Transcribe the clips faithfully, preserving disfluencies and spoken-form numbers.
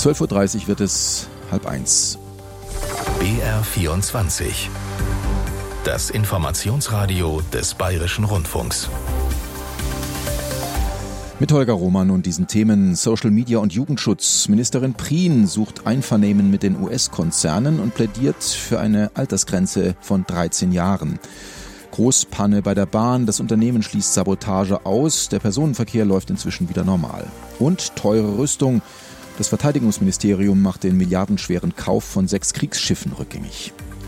zwölf Uhr dreißig wird es halb eins. B R vierundzwanzig. Das Informationsradio des Bayerischen Rundfunks. Mit Holger Roman und diesen Themen Social Media und Jugendschutz. Ministerin Prien sucht Einvernehmen mit den U S-Konzernen und plädiert für eine Altersgrenze von dreizehn Jahren. Großpanne bei der Bahn, das Unternehmen schließt Sabotage aus, der Personenverkehr läuft inzwischen wieder normal. Und teure Rüstung. Das Verteidigungsministerium macht den milliardenschweren Kauf von sechs Kriegsschiffen rückgängig.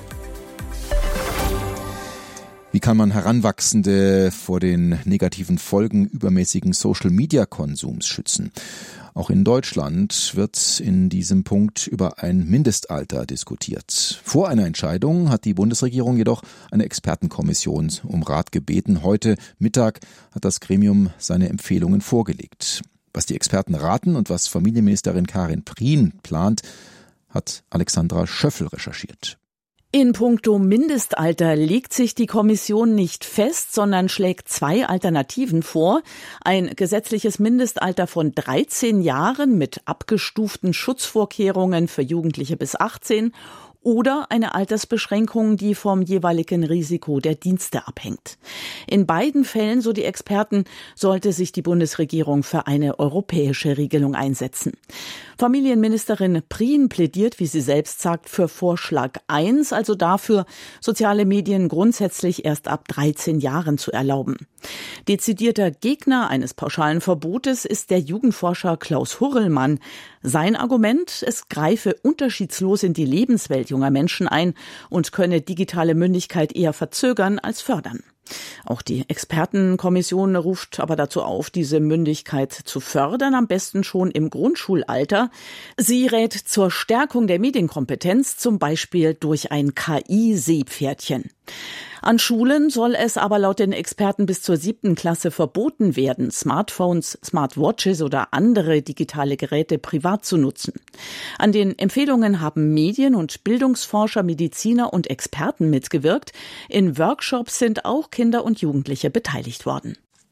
Wie kann man Heranwachsende vor den negativen Folgen übermäßigen Social-Media-Konsums schützen? Auch in Deutschland wird in diesem Punkt über ein Mindestalter diskutiert. Vor einer Entscheidung hat die Bundesregierung jedoch eine Expertenkommission um Rat gebeten. Heute Mittag hat das Gremium seine Empfehlungen vorgelegt. Was die Experten raten und was Familienministerin Karin Prien plant, hat Alexandra Schöffel recherchiert. In puncto Mindestalter legt sich die Kommission nicht fest, sondern schlägt zwei Alternativen vor. Ein gesetzliches Mindestalter von dreizehn Jahren mit abgestuften Schutzvorkehrungen für Jugendliche bis achtzehn oder eine Altersbeschränkung, die vom jeweiligen Risiko der Dienste abhängt. In beiden Fällen, so die Experten, sollte sich die Bundesregierung für eine europäische Regelung einsetzen. Familienministerin Prien plädiert, wie sie selbst sagt, für Vorschlag eins, also dafür, soziale Medien grundsätzlich erst ab dreizehn Jahren zu erlauben. Dezidierter Gegner eines pauschalen Verbotes ist der Jugendforscher Klaus Hurrellmann. Sein Argument, es greife unterschiedslos in die Lebenswelt junger Menschen ein und könne digitale Mündigkeit eher verzögern als fördern. Auch die Expertenkommission ruft aber dazu auf, diese Mündigkeit zu fördern, am besten schon im Grundschulalter. Sie rät zur Stärkung der Medienkompetenz, zum Beispiel durch ein K I-Seepferdchen. An Schulen soll es aber laut den Experten bis zur siebten Klasse verboten werden, Smartphones, Smartwatches oder andere digitale Geräte privat zu nutzen. An den Empfehlungen haben Medien- und Bildungsforscher, Mediziner und Experten mitgewirkt. In Workshops sind auch Kinder und Jugendliche beteiligt worden.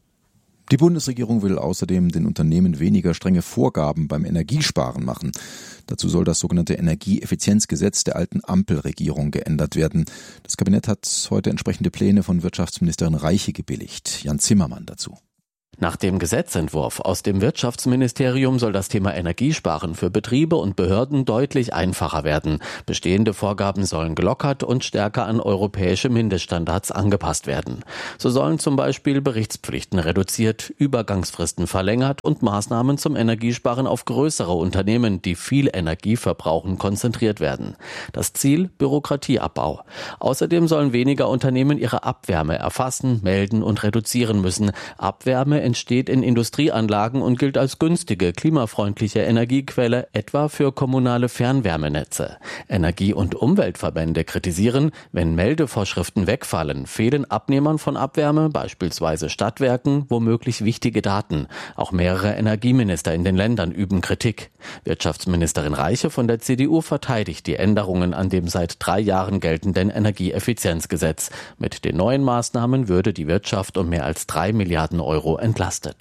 Die Bundesregierung will außerdem den Unternehmen weniger strenge Vorgaben beim Energiesparen machen. Dazu soll das sogenannte Energieeffizienzgesetz der alten Ampelregierung geändert werden. Das Kabinett hat heute entsprechende Pläne von Wirtschaftsministerin Reiche gebilligt. Jan Zimmermann dazu. Nach dem Gesetzentwurf aus dem Wirtschaftsministerium soll das Thema Energiesparen für Betriebe und Behörden deutlich einfacher werden. Bestehende Vorgaben sollen gelockert und stärker an europäische Mindeststandards angepasst werden. So sollen zum Beispiel Berichtspflichten reduziert, Übergangsfristen verlängert und Maßnahmen zum Energiesparen auf größere Unternehmen, die viel Energie verbrauchen, konzentriert werden. Das Ziel: Bürokratieabbau. Außerdem sollen weniger Unternehmen ihre Abwärme erfassen, melden und reduzieren müssen. Abwärme entsteht in Industrieanlagen und gilt als günstige, klimafreundliche Energiequelle, etwa für kommunale Fernwärmenetze. Energie- und Umweltverbände kritisieren, wenn Meldevorschriften wegfallen, fehlen Abnehmern von Abwärme, beispielsweise Stadtwerken, womöglich wichtige Daten. Auch mehrere Energieminister in den Ländern üben Kritik. Wirtschaftsministerin Reiche von der C D U verteidigt die Änderungen an dem seit drei Jahren geltenden Energieeffizienzgesetz. Mit den neuen Maßnahmen würde die Wirtschaft um mehr als drei Milliarden Euro entlastet.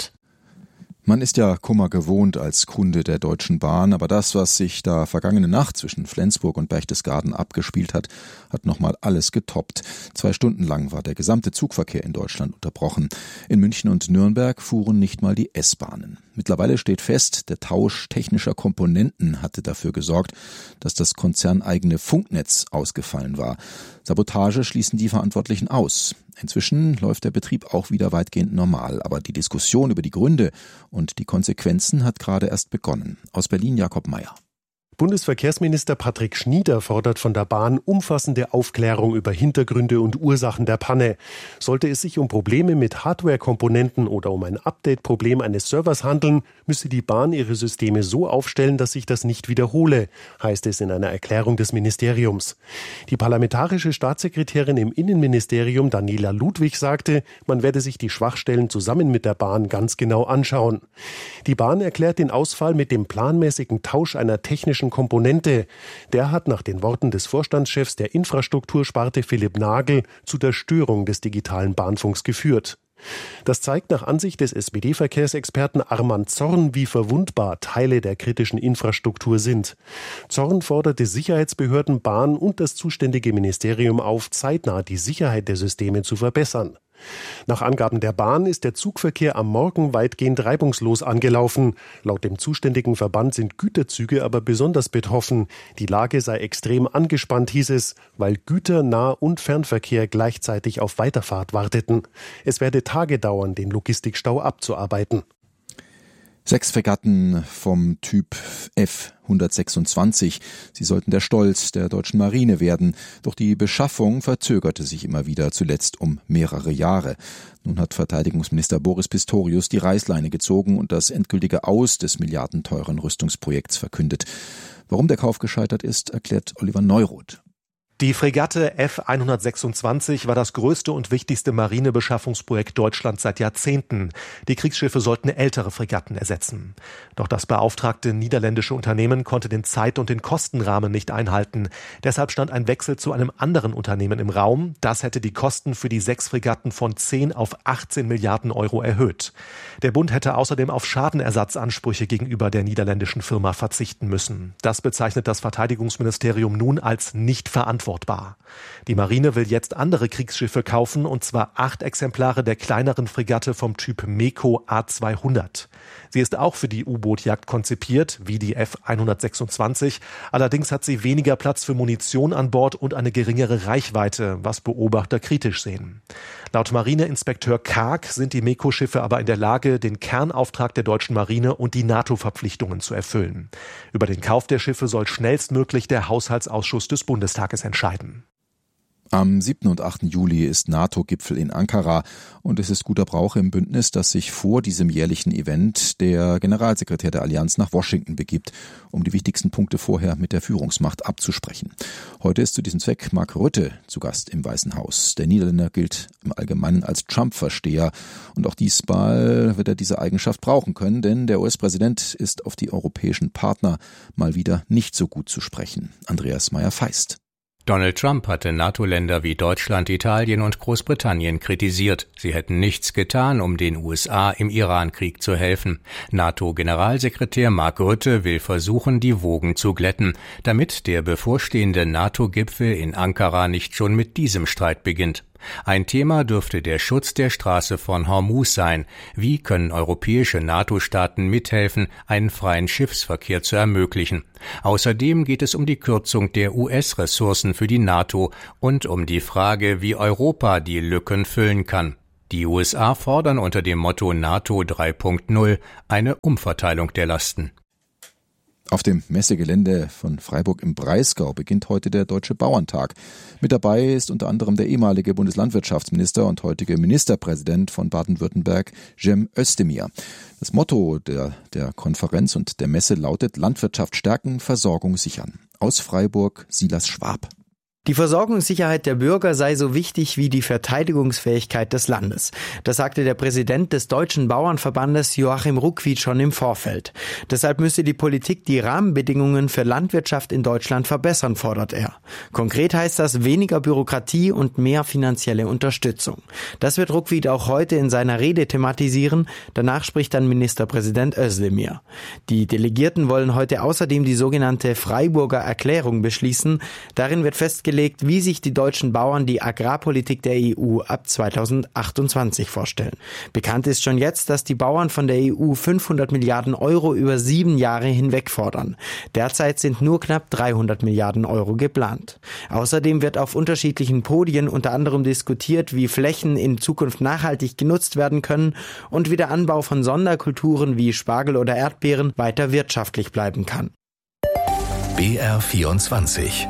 Man ist ja Kummer gewohnt als Kunde der Deutschen Bahn, aber das, was sich da vergangene Nacht zwischen Flensburg und Berchtesgaden abgespielt hat, hat nochmal alles getoppt. Zwei Stunden lang war der gesamte Zugverkehr in Deutschland unterbrochen. In München und Nürnberg fuhren nicht mal die S-Bahnen. Mittlerweile steht fest, der Tausch technischer Komponenten hatte dafür gesorgt, dass das konzerneigene Funknetz ausgefallen war. Sabotage schließen die Verantwortlichen aus. Inzwischen läuft der Betrieb auch wieder weitgehend normal, aber die Diskussion über die Gründe und die Konsequenzen hat gerade erst begonnen. Aus Berlin Jakob Meyer. Bundesverkehrsminister Patrick Schnieder fordert von der Bahn umfassende Aufklärung über Hintergründe und Ursachen der Panne. Sollte es sich um Probleme mit Hardware-Komponenten oder um ein Update-Problem eines Servers handeln, müsse die Bahn ihre Systeme so aufstellen, dass sich das nicht wiederhole, heißt es in einer Erklärung des Ministeriums. Die parlamentarische Staatssekretärin im Innenministerium Daniela Ludwig sagte, man werde sich die Schwachstellen zusammen mit der Bahn ganz genau anschauen. Die Bahn erklärt den Ausfall mit dem planmäßigen Tausch einer technischen Komponente. Der hat nach den Worten des Vorstandschefs der Infrastruktursparte Philipp Nagel zu der Störung des digitalen Bahnfunks geführt. Das zeigt nach Ansicht des S P D-Verkehrsexperten Arman Zorn, wie verwundbar Teile der kritischen Infrastruktur sind. Zorn forderte Sicherheitsbehörden, Bahn und das zuständige Ministerium auf, zeitnah die Sicherheit der Systeme zu verbessern. Nach Angaben der Bahn ist der Zugverkehr am Morgen weitgehend reibungslos angelaufen. Laut dem zuständigen Verband sind Güterzüge aber besonders betroffen. Die Lage sei extrem angespannt, hieß es, weil Güter-, Nah- und Fernverkehr gleichzeitig auf Weiterfahrt warteten. Es werde Tage dauern, den Logistikstau abzuarbeiten. Sechs Fregatten vom Typ F hundertsechsundzwanzig. Sie sollten der Stolz der deutschen Marine werden. Doch die Beschaffung verzögerte sich immer wieder, zuletzt um mehrere Jahre. Nun hat Verteidigungsminister Boris Pistorius die Reißleine gezogen und das endgültige Aus des milliardenteuren Rüstungsprojekts verkündet. Warum der Kauf gescheitert ist, erklärt Oliver Neuroth. Die Fregatte F hundertsechsundzwanzig war das größte und wichtigste Marinebeschaffungsprojekt Deutschlands seit Jahrzehnten. Die Kriegsschiffe sollten ältere Fregatten ersetzen. Doch das beauftragte niederländische Unternehmen konnte den Zeit- und den Kostenrahmen nicht einhalten. Deshalb stand ein Wechsel zu einem anderen Unternehmen im Raum. Das hätte die Kosten für die sechs Fregatten von zehn auf achtzehn Milliarden Euro erhöht. Der Bund hätte außerdem auf Schadenersatzansprüche gegenüber der niederländischen Firma verzichten müssen. Das bezeichnet das Verteidigungsministerium nun als nicht verantwortbar. Die Marine will jetzt andere Kriegsschiffe kaufen, und zwar acht Exemplare der kleineren Fregatte vom Typ MEKO A zweihundert. Sie ist auch für die U-Boot-Jagd konzipiert, wie die F hundertsechsundzwanzig. Allerdings hat sie weniger Platz für Munition an Bord und eine geringere Reichweite, was Beobachter kritisch sehen. Laut Marineinspekteur Karg sind die MEKO-Schiffe aber in der Lage, den Kernauftrag der deutschen Marine und die NATO-Verpflichtungen zu erfüllen. Über den Kauf der Schiffe soll schnellstmöglich der Haushaltsausschuss des Bundestages entscheiden. Am siebten und achten Juli ist NATO-Gipfel in Ankara und es ist guter Brauch im Bündnis, dass sich vor diesem jährlichen Event der Generalsekretär der Allianz nach Washington begibt, um die wichtigsten Punkte vorher mit der Führungsmacht abzusprechen. Heute ist zu diesem Zweck Mark Rutte zu Gast im Weißen Haus. Der Niederländer gilt im Allgemeinen als Trump-Versteher und auch diesmal wird er diese Eigenschaft brauchen können, denn der U S-Präsident ist auf die europäischen Partner mal wieder nicht so gut zu sprechen. Andreas Meyer-Feist. Donald Trump hatte NATO-Länder wie Deutschland, Italien und Großbritannien kritisiert. Sie hätten nichts getan, um den U S A im Iran-Krieg zu helfen. NATO-Generalsekretär Mark Rutte will versuchen, die Wogen zu glätten, damit der bevorstehende NATO-Gipfel in Ankara nicht schon mit diesem Streit beginnt. Ein Thema dürfte der Schutz der Straße von Hormuz sein. Wie können europäische NATO-Staaten mithelfen, einen freien Schiffsverkehr zu ermöglichen? Außerdem geht es um die Kürzung der U S-Ressourcen für die NATO und um die Frage, wie Europa die Lücken füllen kann. Die U S A fordern unter dem Motto NATO drei Punkt null eine Umverteilung der Lasten. Auf dem Messegelände von Freiburg im Breisgau beginnt heute der Deutsche Bauerntag. Mit dabei ist unter anderem der ehemalige Bundeslandwirtschaftsminister und heutige Ministerpräsident von Baden-Württemberg, Cem Özdemir. Das Motto der, der Konferenz und der Messe lautet: Landwirtschaft stärken, Versorgung sichern. Aus Freiburg Silas Schwab. Die Versorgungssicherheit der Bürger sei so wichtig wie die Verteidigungsfähigkeit des Landes. Das sagte der Präsident des Deutschen Bauernverbandes Joachim Ruckwied schon im Vorfeld. Deshalb müsse die Politik die Rahmenbedingungen für Landwirtschaft in Deutschland verbessern, fordert er. Konkret heißt das weniger Bürokratie und mehr finanzielle Unterstützung. Das wird Ruckwied auch heute in seiner Rede thematisieren. Danach spricht dann Ministerpräsident Özdemir. Die Delegierten wollen heute außerdem die sogenannte Freiburger Erklärung beschließen. Darin wird festgelegt, wie sich die deutschen Bauern die Agrarpolitik der E U ab zweitausendachtundzwanzig vorstellen. Bekannt ist schon jetzt, dass die Bauern von der E U fünfhundert Milliarden Euro über sieben Jahre hinweg fordern. Derzeit sind nur knapp dreihundert Milliarden Euro geplant. Außerdem wird auf unterschiedlichen Podien unter anderem diskutiert, wie Flächen in Zukunft nachhaltig genutzt werden können und wie der Anbau von Sonderkulturen wie Spargel oder Erdbeeren weiter wirtschaftlich bleiben kann. B R vierundzwanzig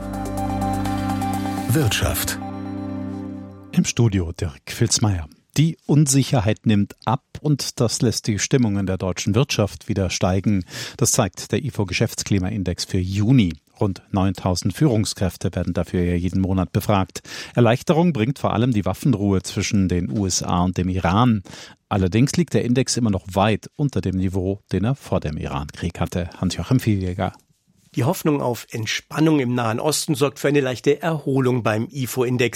Wirtschaft. Im Studio Dirk Filzmeier. Die Unsicherheit nimmt ab und das lässt die Stimmung in der deutschen Wirtschaft wieder steigen. Das zeigt der I F O-Geschäftsklimaindex für Juni. Rund neuntausend Führungskräfte werden dafür ja jeden Monat befragt. Erleichterung bringt vor allem die Waffenruhe zwischen den U S A und dem Iran. Allerdings liegt der Index immer noch weit unter dem Niveau, den er vor dem Iran-Krieg hatte. Hans-Joachim Viehjäger. Die Hoffnung auf Entspannung im Nahen Osten sorgt für eine leichte Erholung beim I F O-Index.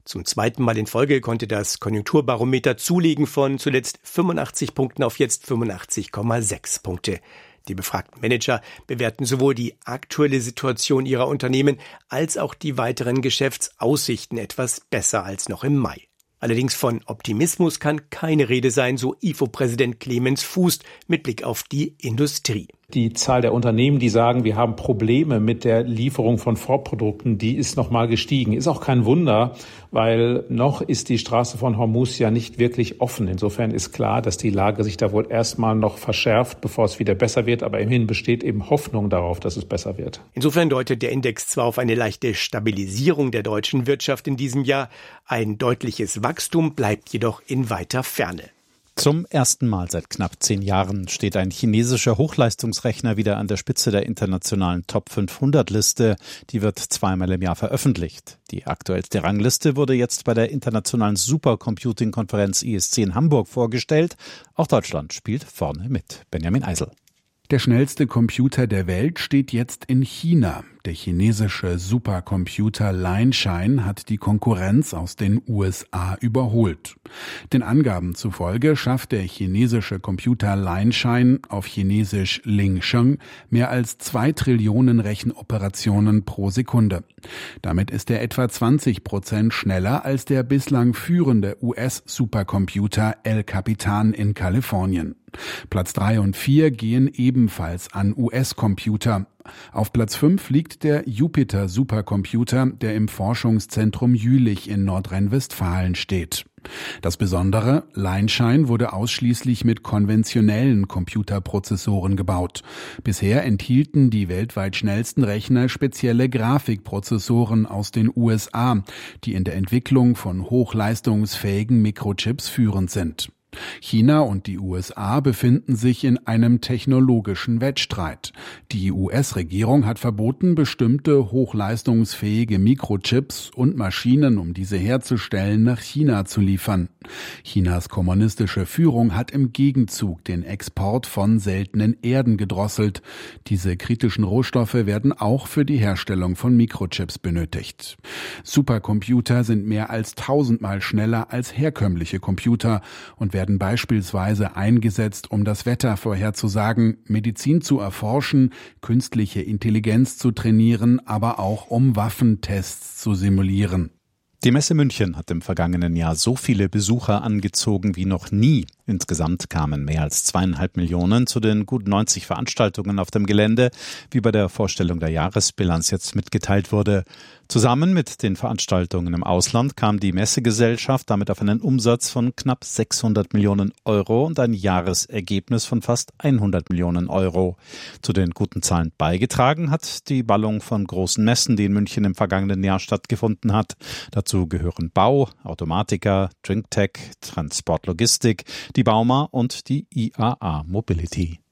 Zum zweiten Mal in Folge konnte das Konjunkturbarometer zulegen von zuletzt fünfundachtzig Punkten auf jetzt fünfundachtzig Komma sechs Punkte. Die befragten Manager bewerten sowohl die aktuelle Situation ihrer Unternehmen als auch die weiteren Geschäftsaussichten etwas besser als noch im Mai. Allerdings von Optimismus kann keine Rede sein, so I F O-Präsident Clemens Fuß mit Blick auf die Industrie. Die Zahl der Unternehmen, die sagen, wir haben Probleme mit der Lieferung von Vorprodukten, die ist nochmal gestiegen. Ist auch kein Wunder, weil noch ist die Straße von Hormuz ja nicht wirklich offen. Insofern ist klar, dass die Lage sich da wohl erstmal noch verschärft, bevor es wieder besser wird. Aber immerhin besteht eben Hoffnung darauf, dass es besser wird. Insofern deutet der Index zwar auf eine leichte Stabilisierung der deutschen Wirtschaft in diesem Jahr, ein deutliches Wachstum bleibt jedoch in weiter Ferne. Zum ersten Mal seit knapp zehn Jahren steht ein chinesischer Hochleistungsrechner wieder an der Spitze der internationalen Top fünfhundert Liste. Die wird zweimal im Jahr veröffentlicht. Die aktuellste Rangliste wurde jetzt bei der internationalen Supercomputing-Konferenz I S C in Hamburg vorgestellt. Auch Deutschland spielt vorne mit. Benjamin Eisel. Der schnellste Computer der Welt steht jetzt in China. Der chinesische Supercomputer Lianshine hat die Konkurrenz aus den U S A überholt. Den Angaben zufolge schafft der chinesische Computer Lianshine, auf Chinesisch Lingsheng, mehr als zwei Trillionen Rechenoperationen pro Sekunde. Damit ist er etwa zwanzig Prozent schneller als der bislang führende U S-Supercomputer El Capitan in Kalifornien. Platz drei und vier gehen ebenfalls an U S-Computer. Auf Platz fünf liegt der Jupiter Supercomputer, der im Forschungszentrum Jülich in Nordrhein-Westfalen steht. Das Besondere, Lianshine wurde ausschließlich mit konventionellen Computerprozessoren gebaut. Bisher enthielten die weltweit schnellsten Rechner spezielle Grafikprozessoren aus den U S A, die in der Entwicklung von hochleistungsfähigen Mikrochips führend sind. China und die U S A befinden sich in einem technologischen Wettstreit. Die U S-Regierung hat verboten, bestimmte hochleistungsfähige Mikrochips und Maschinen, um diese herzustellen, nach China zu liefern. Chinas kommunistische Führung hat im Gegenzug den Export von seltenen Erden gedrosselt. Diese kritischen Rohstoffe werden auch für die Herstellung von Mikrochips benötigt. Supercomputer sind mehr als tausendmal schneller als herkömmliche Computer und werden werden beispielsweise eingesetzt, um das Wetter vorherzusagen, Medizin zu erforschen, künstliche Intelligenz zu trainieren, aber auch um Waffentests zu simulieren. Die Messe München hat im vergangenen Jahr so viele Besucher angezogen wie noch nie. Insgesamt kamen mehr als zweieinhalb Millionen zu den gut neunzig Veranstaltungen auf dem Gelände, wie bei der Vorstellung der Jahresbilanz jetzt mitgeteilt wurde. Zusammen mit den Veranstaltungen im Ausland kam die Messegesellschaft damit auf einen Umsatz von knapp sechshundert Millionen Euro und ein Jahresergebnis von fast hundert Millionen Euro. Zu den guten Zahlen beigetragen hat die Ballung von großen Messen, die in München im vergangenen Jahr stattgefunden hat. Dazu gehören Bau, Automatiker, Drinktech, Transportlogistik, die Bauma und die I A A Mobility.